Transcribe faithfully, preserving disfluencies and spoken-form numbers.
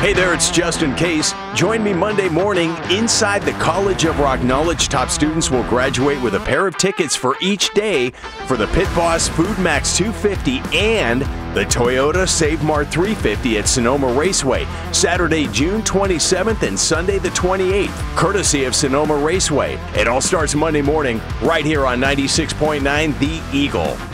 Hey there, it's Justin Case. Join me Monday morning inside the College of Rock Knowledge. Top students will graduate with a pair of tickets for each day for the Pit Boss Food Max two fifty and the Toyota Save Mart three fifty at Sonoma Raceway, Saturday, June twenty-seventh and Sunday the twenty-eighth, courtesy of Sonoma Raceway. It all starts Monday morning right here on ninety-six point nine The Eagle.